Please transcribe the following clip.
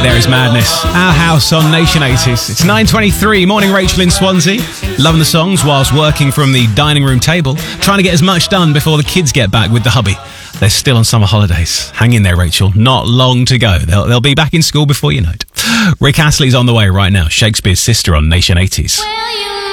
There is Madness. Our House on Nation 80s. It's 9:23. Morning, Rachel in Swansea. Loving the songs whilst working from the dining room table. Trying to get as much done before the kids get back with the hubby. They're still on summer holidays. Hang in there, Rachel. Not long to go. They'll be back in school before you know it. Rick Astley's on the way right now. Shakespeare's Sister on Nation 80s.